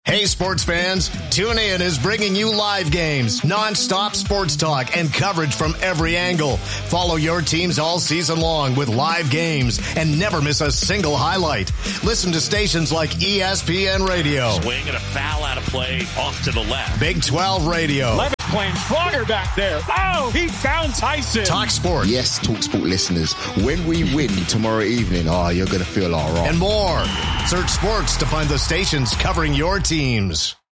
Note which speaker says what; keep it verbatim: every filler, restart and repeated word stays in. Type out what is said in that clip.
Speaker 1: Hey, sports fans, Tune In is bringing you live games, non-stop sports talk, and coverage from every angle. Follow your teams all season long with live games and never miss a single highlight. Listen to stations like E S P N Radio.
Speaker 2: Swing and a foul out of play off to the left.
Speaker 1: Big twelve Radio.
Speaker 3: Levis playing stronger back there. Oh, he found Tyson.
Speaker 1: Talk Sport.
Speaker 4: Yes, Talk Sport listeners, when we win tomorrow evening, oh, you're going to feel all right.
Speaker 1: And more. Search sports to find the stations covering your teams.